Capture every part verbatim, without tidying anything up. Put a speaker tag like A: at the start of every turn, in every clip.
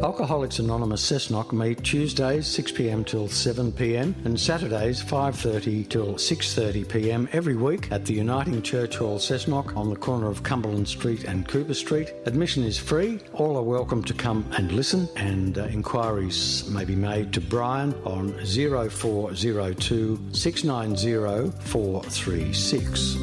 A: Alcoholics Anonymous Cessnock meet Tuesdays six p m till seven p m and Saturdays five thirty till six thirty p m every week at the Uniting Church Hall Cessnock on the corner of Cumberland Street and Cooper Street. Admission is free. All are welcome to come and listen, and uh, inquiries may be made to Brian on zero four zero two six nine zero four three six.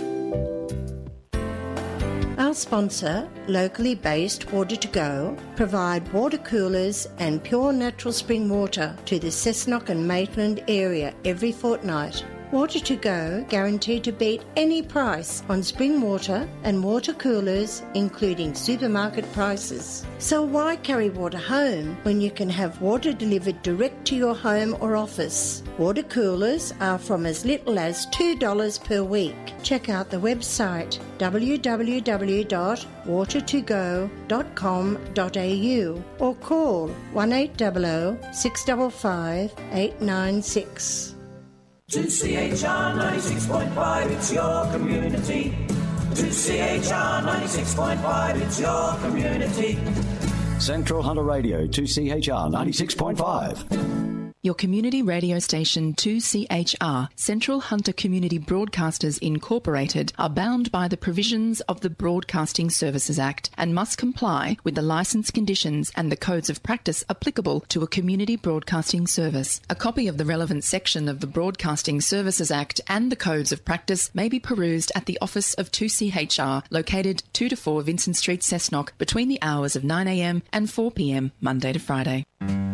B: Our sponsor, locally based Water to Go, provide water coolers and pure natural spring water to the Cessnock and Maitland area every fortnight. Water to Go guaranteed to beat any price on spring water and water coolers, including supermarket prices. So why carry water home when you can have water delivered direct to your home or office? Water coolers are from as little as two dollars per week. Check out the website w w w dot water to go dot com dot a u or call one eight hundred, six five five, eight nine six.
C: two C H R ninety-six point five, it's your community. two C H R ninety-six point five, it's your community.
D: Central Hunter Radio, two C H R ninety-six point five.
E: Your community radio station two C H R, Central Hunter Community Broadcasters Incorporated, are bound by the provisions of the Broadcasting Services Act and must comply with the licence conditions and the codes of practice applicable to a community broadcasting service. A copy of the relevant section of the Broadcasting Services Act and the codes of practice may be perused at the office of two C H R, located two to four Vincent Street, Cessnock, between the hours of nine a m and four p m Monday to Friday.